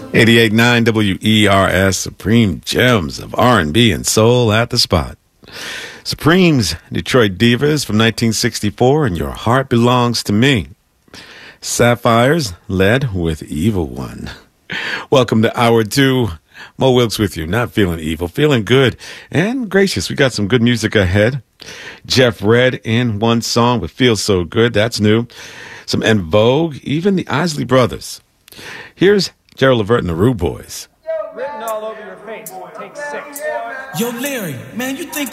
88.9 WERS, Supreme Gems of R&B and Soul at the Spot. Supreme's Detroit Divas from 1964 and Your Heart Belongs to Me. Sapphires led with Evil One. Welcome to Hour 2. Mo Wilkes with you. Not feeling evil, feeling good and gracious. We got some good music ahead. Jeff Redd in one song with Feel So Good. That's new. Some En Vogue, even the Isley Brothers. Here's Gerald Levert and the Rude Boys. Written all over your face. Take 6. Yo, Larry, man, you think